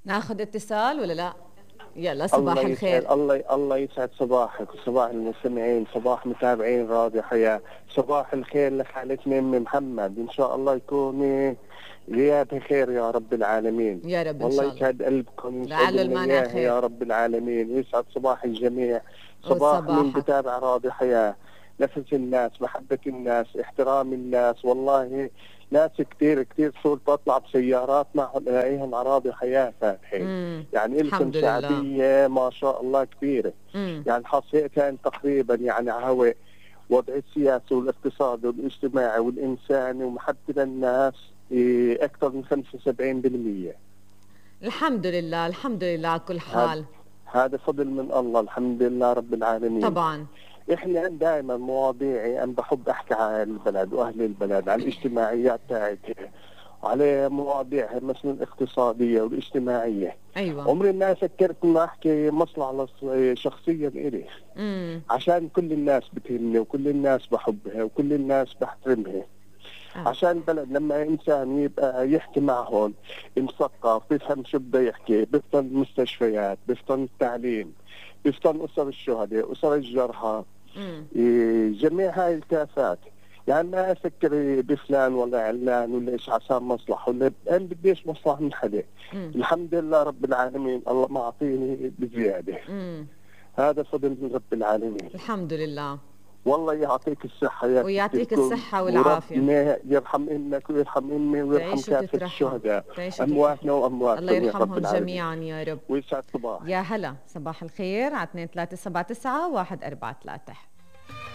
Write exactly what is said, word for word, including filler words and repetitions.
ناخذ اتصال ولا لا؟ يلا صباح الله الخير. يسعد الله الله يسعد صباحك وصباح المستمعين، صباح متابعين راديو حياة. صباح الخير لخالتنا ام محمد، ان شاء الله يكون غيابها خير يا رب العالمين. يا رب ان والله شاء الله. يسعد قلبكم ويسعد لعله لنا المانع اياها خير. يا رب العالمين، ويسعد صباح الجميع. صباح من وصباحك. بتابع راديو حياة، نفس الناس، محبة الناس، احترام الناس. والله ناس كثير كثير صرت بطلع بسيارات معهم الاقيهم على راديو حياة فاتحين. امم يعني لكم الحمد لله. شعبية ما شاء الله كثيرة. امم يعني حصيتها تقريبا يعني هو وضع السياسي والاقتصادي والاجتماعي والإنساني ومحبة للناس إيه، أكثر من خمسة وسبعين بالمئة. الحمد لله الحمد لله على كل هذا حال. هذا فضل من الله، الحمد لله رب العالمين. طبعا. احنا دائما مواضيعي انا بحب احكي عن البلد واهل البلد، عن الاجتماعيات تاعتها، وعلى مواضيعها مثلا الاقتصاديه والاجتماعيه. ايوه. عمري ما فكرت اني احكي مصلحه لص- شخصيا الي، امم عشان كل الناس بتهمني وكل الناس بحبها وكل الناس بحترمها. آه. عشان البلد لما انسان يبقى يحكي معهم مثقف، بيفهم شو بده يحكي، بيفهم المستشفيات، بيفهم التعليم، بيفهم اسر الشهداء، اسر الجرحى، امم إيه، جميع هاي الكافات. يعني ما افكر بفلان ولا علان ولا ايش عشان مصلحه، ولا انا بديش مصلحه من حدا. امم الحمد لله رب العالمين، الله ما اعطيني بزياده. امم هذا فضل من رب العالمين. الحمد لله. والله يعطيك الصحة يا ست ويعطيك الكل، الصحة والعافية. وربنا يرحم امك ويرحم امي ويرحم تعيش كافة وتترحم. الشهداء، تعيش وتترحم. امواتنا الله وامواتكم يا رب يرحمهم العالمين. جميعا يا رب. ويسعد صباحك. يا هلا صباح الخير على اثنين ثلاثة سبعة تسعة واحد أربعة ثلاثة.